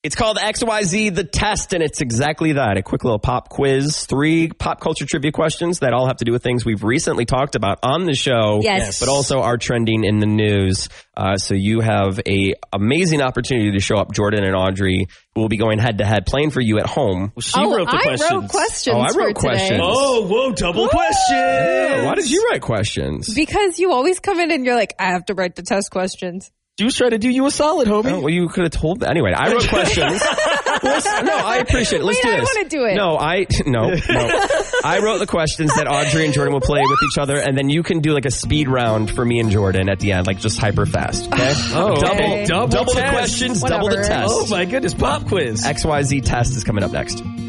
It's called XYZ The Test, and it's exactly that. A quick little pop quiz. 3 pop culture trivia questions that all have to do with things we've recently talked about on the show. Yes. But also are trending in the news. So you have a amazing opportunity to show up. Jordan and Audrey will be going head-to-head, playing for you at home. Well, she wrote the questions. I wrote questions. Oh, I wrote for today. questions. Oh, whoa, double question. Yeah, why did you write questions? Because you always come in and you're like, I have to write the test questions. She was trying to do you a solid, homie. Oh, well, you could have told that. Anyway, I wrote questions. No, I appreciate it. Let's do this. I want to do it. No. I wrote the questions that Audrey and Jordan will play with each other, and then you can do like a speed round for me and Jordan at the end, like just hyper fast. Okay? Double Double the test. questions, double the Whatever. test. Oh my goodness, pop quiz. XYZ test is coming up next.